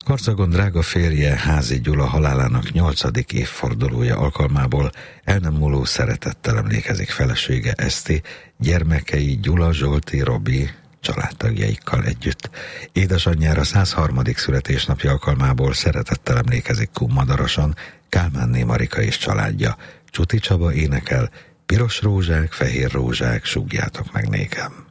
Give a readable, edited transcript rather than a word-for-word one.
Karcagon drága férje, Házi Gyula halálának 8. évfordulója alkalmából el nem múló szeretettel emlékezik felesége Eszti, gyermekei Gyula, Zsolti, Robi családtagjaikkal együtt. Édesanyjára 103. születésnapja alkalmából szeretettel emlékezik Kunmadarason Kálmánné Marika és családja. Csuti Csaba énekel: piros rózsák, fehér rózsák, súgjátok meg nékem.